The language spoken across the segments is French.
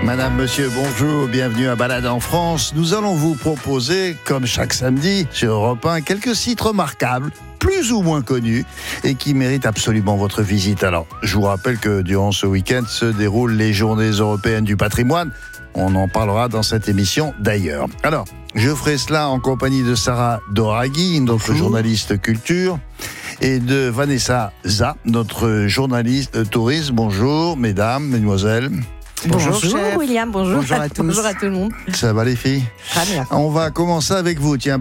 Madame, monsieur, bonjour, bienvenue à Balade en France. Nous allons vous proposer, comme chaque samedi sur Europe 1, quelques sites remarquables, plus ou moins connus, et qui méritent absolument votre visite. Alors, je vous rappelle que durant ce week-end se déroulent les Journées européennes du patrimoine. On en parlera dans cette émission d'ailleurs. Alors, je ferai cela en compagnie de Sarah Doraghi, notre journaliste culture, et de Vanessa Za, notre journaliste tourisme. Bonjour, mesdames, mesdemoiselles. Bonjour William, bonjour à tous. Bonjour à tout le monde. Ça va les filles? Très bien. On va commencer avec vous, tiens,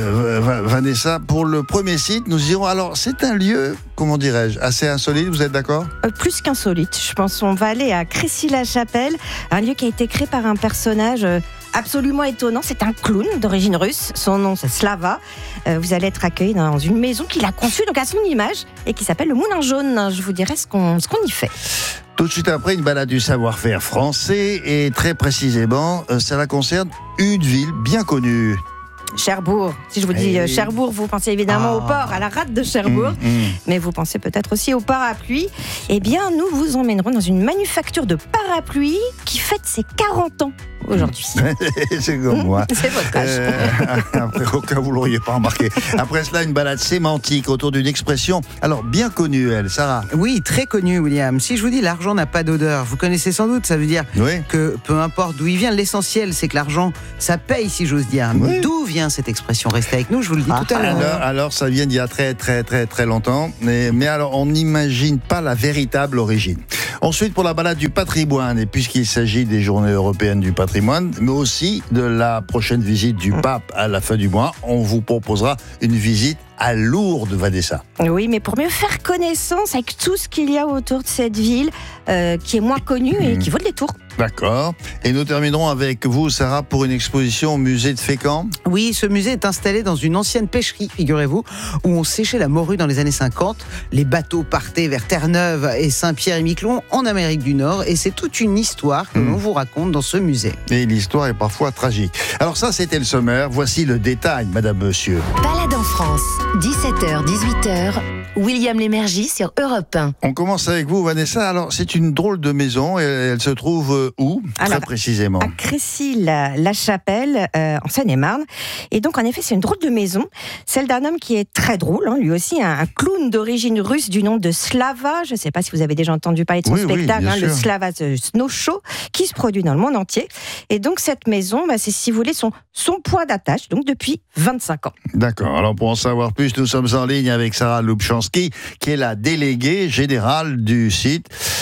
Vanessa. Pour le premier site, nous irons. Alors, c'est un lieu, comment dirais-je, assez insolite, vous êtes d'accord? Plus qu'insolite, je pense. On va aller à Crécy-la-Chapelle, un lieu qui a été créé par un personnage absolument étonnant. C'est un clown d'origine russe. Son nom, c'est Slava. Vous allez être accueillis dans une maison qu'il a conçue donc à son image et qui s'appelle le Moulin Jaune. Je vous dirai ce qu'on y fait. Tout de suite après, une balade du savoir-faire français et très précisément, cela concerne une ville bien connue. Cherbourg. Si je vous dis Cherbourg, vous pensez évidemment au port, à la rade de Cherbourg, mais vous pensez peut-être aussi au parapluie. Eh bien, nous vous emmènerons dans une manufacture de parapluies qui fête ses 40 ans aujourd'hui. C'est comme moi. C'est votre âge. Après, au cas où vous ne l'auriez pas remarqué. Après cela, une balade sémantique autour d'une expression, alors bien connue, elle, Sarah. Oui, très connue, William. Si je vous dis l'argent n'a pas d'odeur, vous connaissez sans doute, ça veut dire que peu importe d'où il vient, l'essentiel c'est que l'argent, ça paye, si j'ose dire. Mais d'où vient cette expression? Restez avec nous, je vous le dis tout à l'heure. Alors, ça vient d'il y a très longtemps, mais alors on n'imagine pas la véritable origine. Ensuite, pour la balade du patrimoine, et puisqu'il s'agit des Journées européennes du patrimoine, mais aussi de la prochaine visite du pape à la fin du mois, on vous proposera une visite à Lourdes, Vanessa. Oui, mais pour mieux faire connaissance avec tout ce qu'il y a autour de cette ville, qui est moins connue et qui vaut le détour. D'accord. Et nous terminerons avec vous, Sarah, pour une exposition au musée de Fécamp. Oui, ce musée est installé dans une ancienne pêcherie, figurez-vous, où on séchait la morue dans les années 50. Les bateaux partaient vers Terre-Neuve et Saint-Pierre-et-Miquelon en Amérique du Nord. Et c'est toute une histoire que l'on vous raconte dans ce musée. Et l'histoire est parfois tragique. Alors ça, c'était le sommaire. Voici le détail, madame, monsieur. Balade en France, 17h, 18h. William Lémergie sur Europe 1. On commence avec vous, Vanessa. Alors, c'est une drôle de maison. Elle se trouve où, très précisément? À Crécy-la-Chapelle, en Seine-et-Marne. Et donc, en effet, c'est une drôle de maison. Celle d'un homme qui est très drôle, lui aussi, un clown d'origine russe du nom de Slava. Je ne sais pas si vous avez déjà entendu parler de son spectacle, le Slava Snow Show, qui se produit dans le monde entier. Et donc, cette maison, c'est, si vous voulez, son point d'attache, donc depuis 25 ans. D'accord. Alors, pour en savoir plus, nous sommes en ligne avec Sarah Lubchansky, qui est la déléguée générale du site.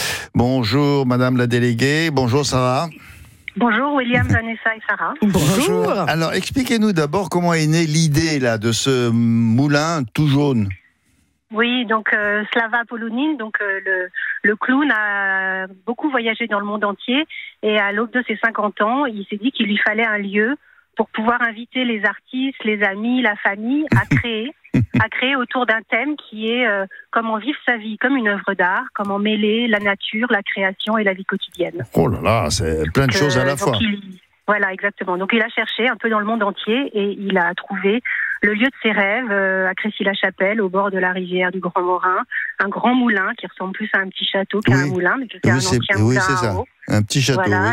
Bonjour, madame la déléguée. Bonjour, Sarah. Bonjour, William, Vanessa et Sarah. Bonjour. Alors, expliquez-nous d'abord comment est née l'idée là, de ce moulin tout jaune. Oui, donc Slava Polonin, donc le clown, a beaucoup voyagé dans le monde entier et à l'aube de ses 50 ans, il s'est dit qu'il lui fallait un lieu pour pouvoir inviter les artistes, les amis, la famille à créer autour d'un thème qui est comment vivre sa vie comme une œuvre d'art, comment mêler la nature, la création et la vie quotidienne. Oh là là, c'est plein de choses à la fois. Voilà, exactement. Donc il a cherché un peu dans le monde entier et il a trouvé le lieu de ses rêves à Crécy-la-Chapelle, au bord de la rivière du Grand Morin, un grand moulin qui ressemble plus à un petit château qu'à un moulin, mais qui est un ancien moulin à eau. Un petit château, voilà,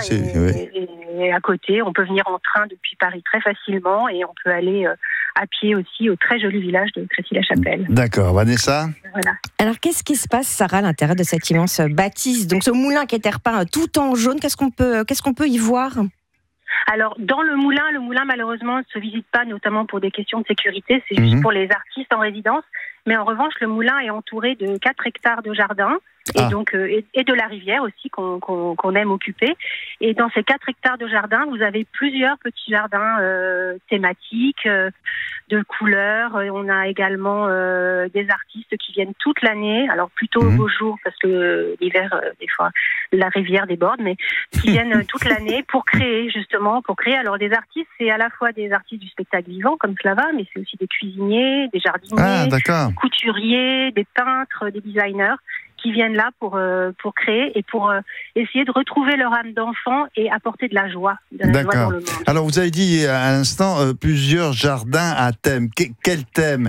et à côté, on peut venir en train depuis Paris très facilement et on peut aller à pied aussi au très joli village de Crécy-la-Chapelle. D'accord, Vanessa. Voilà. Alors, qu'est-ce qui se passe, Sarah, à l'intérieur de cette immense bâtisse? Donc, ce moulin qui était repeint tout en jaune, qu'est-ce qu'on peut y voir? Alors, dans le moulin, malheureusement, ne se visite pas, notamment pour des questions de sécurité. C'est juste pour les artistes en résidence. Mais en revanche, le moulin est entouré de 4 hectares de jardin et donc et de la rivière aussi qu'on aime occuper. Et dans ces 4 hectares de jardin, vous avez plusieurs petits jardins thématiques, de couleurs. On a également des artistes qui viennent toute l'année, alors plutôt au beau jour parce que l'hiver, des fois, la rivière déborde, mais qui viennent toute l'année pour créer. Alors des artistes, c'est à la fois des artistes du spectacle vivant comme Slava, mais c'est aussi des cuisiniers, des jardiniers, des couturiers, des peintres, des designers qui viennent là pour créer et pour essayer de retrouver leur âme d'enfant et apporter de la joie dans le monde. Alors vous avez dit à l'instant plusieurs jardins à thème. Quel thème?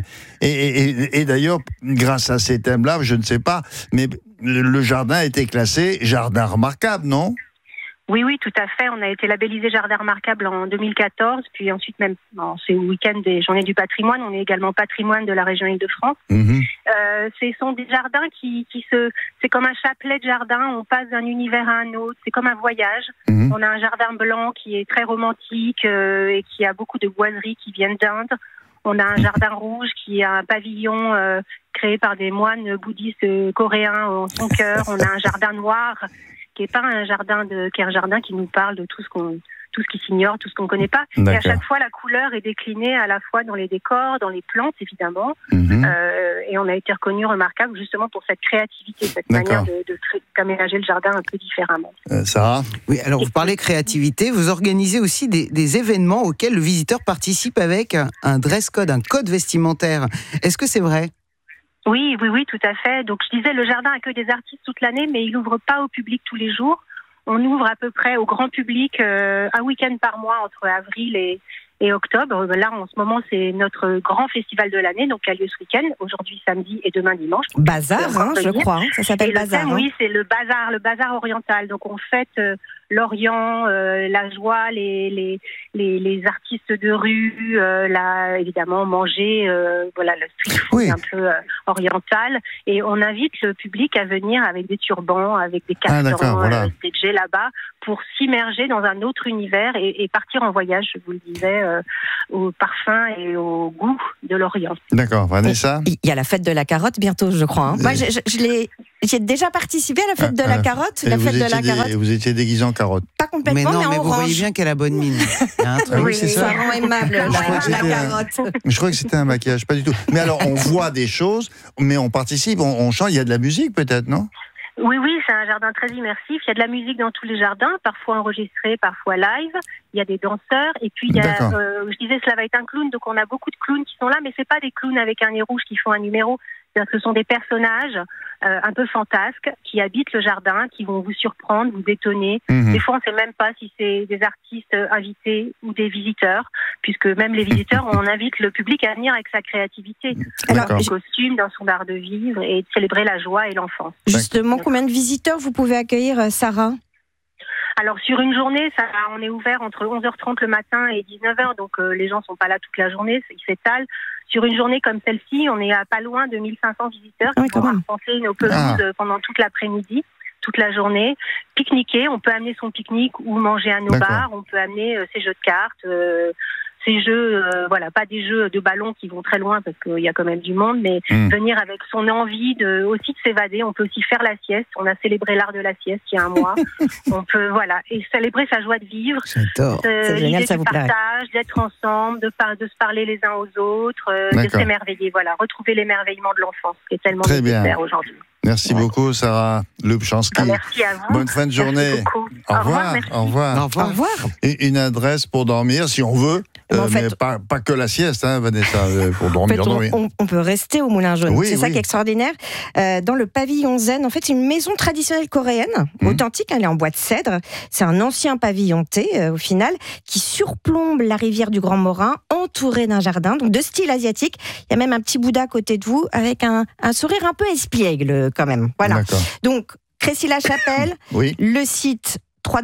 Et d'ailleurs, grâce à ces thèmes-là, je ne sais pas, mais le jardin a été classé jardin remarquable, non? Oui, tout à fait. On a été labellisé Jardin Remarquable en 2014, puis ensuite même, c'est au week-end des Journées du patrimoine, on est également patrimoine de la région Île-de-France. Ce sont des jardins c'est comme un chapelet de jardin, on passe d'un univers à un autre, c'est comme un voyage. On a un jardin blanc qui est très romantique et qui a beaucoup de boiseries qui viennent d'Inde. On a un jardin rouge qui a un pavillon créé par des moines bouddhistes coréens en son cœur. On a un jardin noir qui est un jardin qui nous parle de tout ce qui s'ignore, tout ce qu'on ne connaît pas. D'accord. Et à chaque fois, la couleur est déclinée à la fois dans les décors, dans les plantes, évidemment. Et on a été reconnu remarquable justement pour cette créativité, cette manière d'aménager le jardin un peu différemment. Sarah ? Oui, alors vous parlez créativité, vous organisez aussi des événements auxquels le visiteur participe avec un dress code, un code vestimentaire. Est-ce que c'est vrai ? Oui, tout à fait. Donc je disais, le jardin accueille des artistes toute l'année, mais il n'ouvre pas au public tous les jours. On ouvre à peu près au grand public un week-end par mois entre avril et octobre. Là, en ce moment, c'est notre grand festival de l'année, donc qui a lieu ce week-end, aujourd'hui samedi et demain dimanche. Bazar, je crois, ça s'appelle Bazar. Thème, oui, c'est le bazar oriental. Donc on fête l'Orient, la joie, les artistes de rue, évidemment manger, le street food un peu oriental. Et on invite le public à venir avec des turbans, avec des castans, des djellabas, pour s'immerger dans un autre univers et partir en voyage, je vous le disais, au parfum et au goût de l'Orient. D'accord, Vanessa ? Il y a la fête de la carotte bientôt, je crois. Moi, j'ai déjà participé à la fête de la carotte. Vous étiez déguisé en carotte. Pas complètement, mais en vous orange. voyez bien qu'elle a bonne mine. Oui, c'est ça. Ça rend aimable, la carotte. Je crois que c'était un maquillage, pas du tout. Mais alors, on voit des choses, mais on participe, on chante. Il y a de la musique peut-être, non ? Oui, c'est un jardin très immersif. Il y a de la musique dans tous les jardins, parfois enregistrée, parfois live. Il y a des danseurs. Et puis, il y a, je disais, cela va être un clown. Donc, on a beaucoup de clowns qui sont là, mais c'est pas des clowns avec un nez rouge qui font un numéro. C'est-à-dire que ce sont des personnages un peu fantasques qui habitent le jardin, qui vont vous surprendre, vous étonner. Des fois, on ne sait même pas si c'est des artistes invités ou des visiteurs, puisque même les visiteurs, on invite le public à venir avec sa créativité, dans son costume, dans son art de vivre et de célébrer la joie et l'enfance. Justement, combien de visiteurs vous pouvez accueillir, Sarah ? Alors sur une journée, on est ouvert entre 11h30 le matin et 19h, donc les gens sont pas là toute la journée, ils s'étalent. Sur une journée comme celle-ci, on est à pas loin de 1500 visiteurs qui vont arpenter nos pelouses pendant toute l'après-midi, toute la journée. Pique-niquer, on peut amener son pique-nique ou manger à nos bars, on peut amener ses jeux de cartes, ces jeux, pas des jeux de ballon qui vont très loin parce qu'il y a quand même du monde, mais venir avec son envie aussi de s'évader. On peut aussi faire la sieste. On a célébré l'art de la sieste il y a un mois. On peut, et célébrer sa joie de vivre. C'est génial, ça vous plaît. Partage, d'être ensemble, de se parler les uns aux autres, de s'émerveiller. Retrouver l'émerveillement de l'enfance qui est tellement nécessaire aujourd'hui. Merci beaucoup, Sarah Lubchansky. Merci à vous. Bonne fin de journée. Au revoir. Au revoir. Et une adresse pour dormir, si on veut. Mais pas que la sieste, Vanessa, pour dormir. On peut rester au Moulin Jaune. Oui, c'est ça qui est extraordinaire. Dans le pavillon Zen, en fait, c'est une maison traditionnelle coréenne, authentique. Elle est en bois de cèdre. C'est un ancien pavillon thé, au final, qui surplombe la rivière du Grand Morin, entouré d'un jardin, donc de style asiatique. Il y a même un petit Bouddha à côté de vous, avec un sourire un peu espiègle, quand même. Voilà. D'accord. Donc, Crécy-la-Chapelle, le site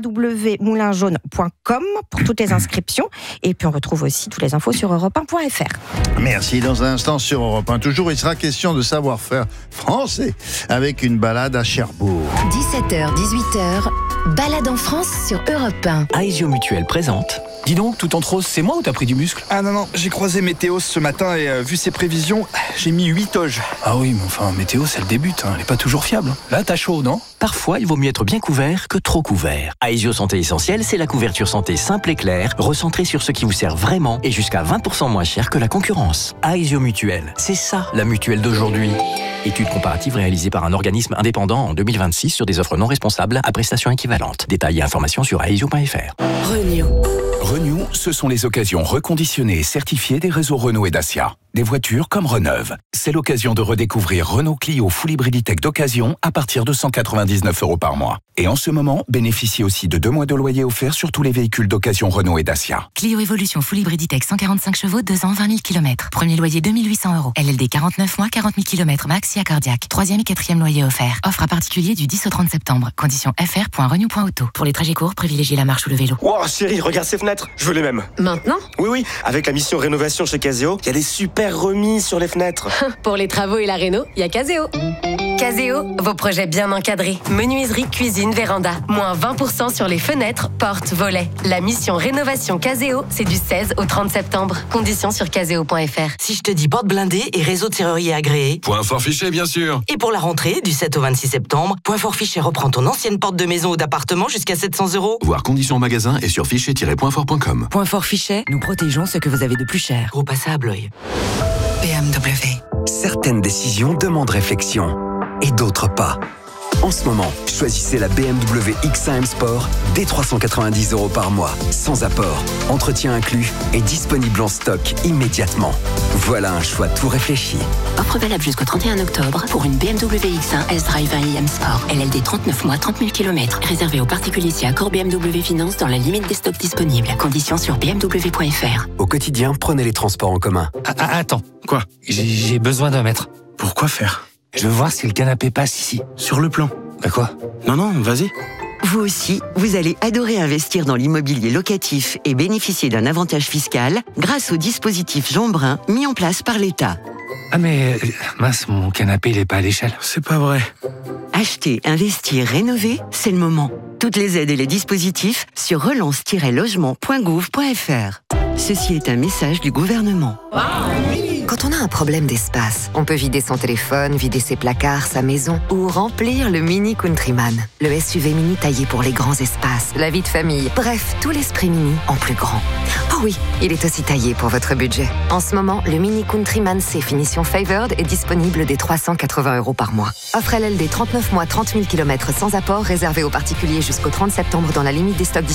www.moulinjaune.com pour toutes les inscriptions. Et puis on retrouve aussi toutes les infos sur europe1.fr. Merci. Dans un instant sur Europe 1, toujours, il sera question de savoir-faire français avec une balade à Cherbourg. 17h, 18h, balade en France sur Europe 1. Aesio Mutuel présente. Dis donc, tout en rose, c'est moi ou t'as pris du muscle ? Ah non, j'ai croisé Météo ce matin et vu ses prévisions, j'ai mis 8 toges. Ah oui, mais enfin, Météo, c'est le début, elle est pas toujours fiable. Là, t'as chaud, non ? Parfois, il vaut mieux être bien couvert que trop couvert. Aesio Santé Essentielle, c'est la couverture santé simple et claire, recentrée sur ce qui vous sert vraiment et jusqu'à 20% moins cher que la concurrence. Aesio Mutuel, c'est ça, la mutuelle d'aujourd'hui. Étude comparative réalisée par un organisme indépendant en 2026 sur des offres non responsables à prestations équivalentes. Détails et informations sur aesio.fr. Renew. Renew, ce sont les occasions reconditionnées et certifiées des réseaux Renault et Dacia. des voitures comme Reneuve. C'est l'occasion de redécouvrir Renault Clio Full Hybrid Tech d'occasion à partir de 199 € par mois. Et en ce moment, bénéficiez aussi de 2 mois de loyer offert sur tous les véhicules d'occasion Renault et Dacia. Clio Evolution Full Hybrid Tech 145 chevaux, 2 ans, 20 000 km. Premier loyer 2 800 €. LLD 49 mois, 40 000 km max, SIA cardiaque. 3e et 4e loyer offert. Offre à particulier du 10 au 30 septembre. Conditions fr.renew.auto. Pour les trajets courts, privilégiez la marche ou le vélo. Wow, chérie, regarde ces fenêtres. Je veux les mêmes. Maintenant? Oui, avec la mission rénovation chez Caseo, il y a des super remises sur les fenêtres. Pour les travaux et la réno, il y a Caseo. Caseo, vos projets bien encadrés. Menuiserie, cuisine, véranda. Moins 20% sur les fenêtres, portes, volets. La mission rénovation Caseo, c'est du 16 au 30 septembre. Conditions sur caseo.fr. Si je te dis porte blindée et réseau de serrurier agréé. Point fort fichet, bien sûr. Et pour la rentrée, du 7 au 26 septembre, Point fort fichet reprend ton ancienne porte de maison ou d'appartement jusqu'à 700 €. Voir conditions en magasin et sur fichet-pointfort.com. Point fort fichet, nous protégeons ce que vous avez de plus cher. Gros à Bloy. BMW. Certaines décisions demandent réflexion et d'autres pas. En ce moment, choisissez la BMW X1 M Sport dès 390 € par mois, sans apport, entretien inclus et disponible en stock immédiatement. Voilà un choix tout réfléchi. Offre valable jusqu'au 31 octobre pour une BMW X1 S-Drive 1 IM Sport. LLD 39 mois, 30 000 km. Réservé aux particuliers si accord BMW Finance dans la limite des stocks disponibles. Conditions sur bmw.fr. Au quotidien, prenez les transports en commun. Attends. Quoi? J'ai besoin d'un mètre. Pourquoi faire? Je veux voir si le canapé passe ici. Sur le plan. Bah quoi? Non, vas-y. Vous aussi, vous allez adorer investir dans l'immobilier locatif et bénéficier d'un avantage fiscal grâce au dispositif Jean Brun mis en place par l'État. Ah mais, mince, mon canapé, il est pas à l'échelle. C'est pas vrai. Acheter, investir, rénover, c'est le moment. Toutes les aides et les dispositifs sur relance-logement.gouv.fr. Ceci est un message du gouvernement. Quand on a un problème d'espace, on peut vider son téléphone, vider ses placards, sa maison ou remplir le Mini Countryman. Le SUV mini taillé pour les grands espaces, la vie de famille, bref, tout l'esprit mini en plus grand. Oh oui, il est aussi taillé pour votre budget. En ce moment, le Mini Countryman C finition Favored est disponible dès 380 € par mois. Offre LLD 39 mois, 30 000 km sans apport, réservé aux particuliers jusqu'au 30 septembre dans la limite des stocks disponibles.